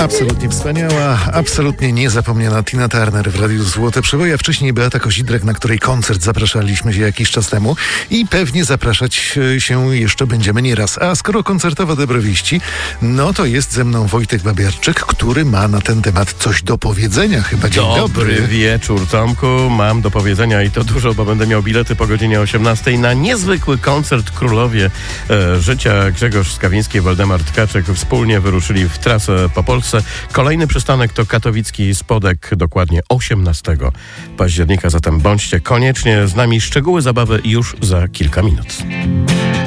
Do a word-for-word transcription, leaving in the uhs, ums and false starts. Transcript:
Absolutnie wspaniała, absolutnie niezapomniana Tina Turner w Radiu Złote Przeboje, a wcześniej Beata Kozidrak, na której koncert zapraszaliśmy się jakiś czas temu i pewnie zapraszać się jeszcze będziemy nieraz. A skoro koncertowe dobre wieści, no to jest ze mną Wojtek Babiarczyk, który ma na ten temat coś do powiedzenia chyba. Dzień dobry. Dobry wieczór, Tomku. Mam do powiedzenia i to dużo, bo będę miał bilety po godzinie osiemnastej na niezwykły koncert Królowie e, Życia. Grzegorz Skawiński i Waldemar Tkaczyk wspólnie wyruszyli w trasę po Polsce. Kolejny przystanek to katowicki Spodek, dokładnie osiemnastego października, zatem bądźcie koniecznie z nami. Szczegóły zabawy już za kilka minut.